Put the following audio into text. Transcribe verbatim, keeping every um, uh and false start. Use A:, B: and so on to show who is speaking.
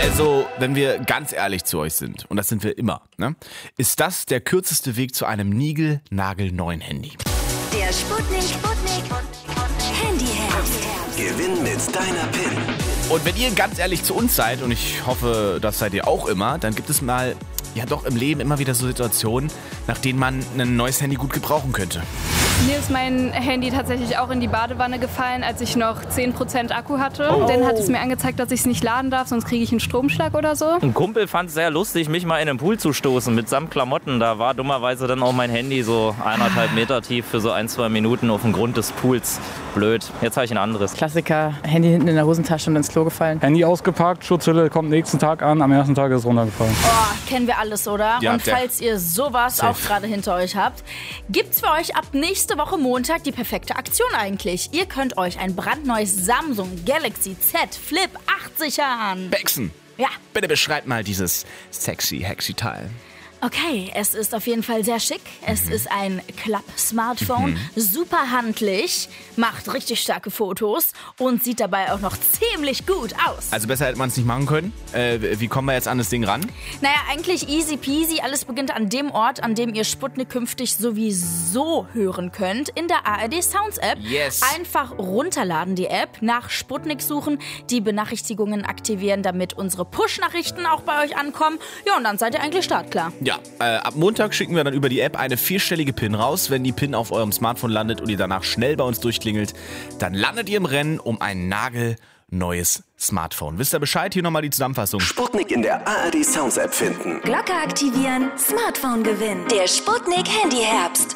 A: Also, wenn wir ganz ehrlich zu euch sind, und das sind wir immer, ne, ist das der kürzeste Weg zu einem niegelnagelneuen Handy.
B: Der Sputnik, Sputnik Handy-Herbst.
C: Gewinn mit deiner P I N.
A: Und wenn ihr ganz ehrlich zu uns seid, und ich hoffe, das seid ihr auch immer, dann gibt es mal, ja doch im Leben immer wieder so Situationen, nach denen man ein neues Handy gut gebrauchen könnte.
D: Mir ist mein Handy tatsächlich auch in die Badewanne gefallen, als ich noch zehn Prozent Akku hatte.
A: Oh.
D: Dann hat es mir angezeigt, dass ich es nicht laden darf, sonst kriege ich einen Stromschlag oder so.
E: Ein Kumpel fand es sehr lustig, mich mal in den Pool zu stoßen mitsamt Klamotten. Da war dummerweise dann auch mein Handy so eineinhalb Meter tief für so ein, zwei Minuten auf dem Grund des Pools. Blöd. Jetzt habe ich ein anderes.
F: Klassiker, Handy hinten in der Hosentasche und ins Klo gefallen.
G: Handy ausgepackt, Schutzhülle kommt nächsten Tag an, am ersten Tag ist es runtergefallen.
H: Oh, kennen wir alles, oder?
A: Ja,
H: und falls ihr sowas
A: safe.
H: auch gerade hinter euch habt, gibt's für euch ab nächste Woche Montag die perfekte Aktion eigentlich. Ihr könnt euch ein brandneues Samsung Galaxy Z Flip acht sichern.
A: Bexen,
H: Ja,
A: bitte beschreibt mal dieses sexy, hexy Teil.
H: okay, es ist auf jeden Fall sehr schick. Es ist ein Klapp-Smartphone,
A: Mhm.
H: super handlich, macht richtig starke Fotos und sieht dabei auch noch ziemlich gut aus.
A: Also besser hätte man es nicht machen können. Äh, wie kommen wir jetzt an das Ding ran?
H: Naja, eigentlich easy peasy. Alles beginnt an dem Ort, an dem ihr Sputnik künftig sowieso hören könnt. In der A R D Sounds App.
A: Yes.
H: Einfach runterladen die App, nach Sputnik suchen, die Benachrichtigungen aktivieren, damit unsere Push-Nachrichten auch bei euch ankommen. Ja, und dann seid ihr eigentlich startklar.
A: Ja, äh, ab Montag schicken wir dann über die App eine vierstellige P I N raus. Wenn die P I N auf eurem Smartphone landet und ihr danach schnell bei uns durchklingelt, dann landet ihr im Rennen um ein nagelneues Smartphone. Wisst ihr Bescheid? Hier nochmal die Zusammenfassung.
C: Sputnik in der A R D Sounds App finden.
B: Glocke aktivieren, Smartphone gewinnen. Der Sputnik Handy-Herbst.